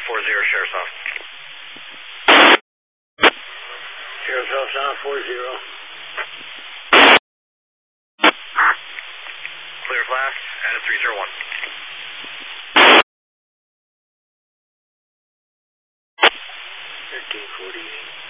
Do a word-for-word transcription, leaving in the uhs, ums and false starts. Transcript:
four zero, Sheriff's off. Sheriff's off now, four zero. Clear of last, added three zero one. thirteen forty-eight.